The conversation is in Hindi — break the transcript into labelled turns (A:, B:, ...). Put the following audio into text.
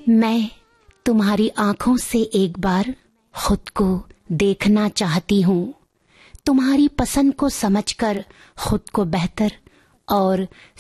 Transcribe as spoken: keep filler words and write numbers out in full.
A: मैं तुम्हारी आंखों से एक बार खुद को देखना चाहती हूँ, तुम्हारी पसंद को समझकर खुद को बेहतर और